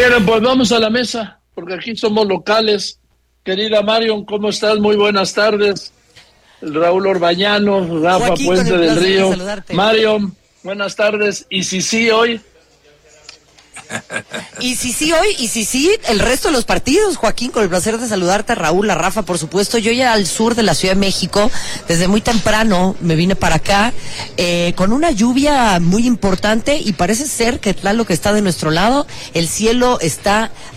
Bien, pues vamos a la mesa, porque aquí somos locales. Querida Marion, ¿cómo estás? Muy buenas tardes. Raúl Orbañano, Rafa Joaquín, Puente del Río. de Marion, buenas tardes. ¿Y si sí hoy? Y si sí hoy, y si sí el resto de los partidos, Joaquín, con el placer de saludarte, a Raúl, a Rafa, por supuesto. Yo ya al sur de la Ciudad de México, desde muy temprano me vine para acá, con una lluvia muy importante, y parece ser que Tlaloc está de nuestro lado, el cielo está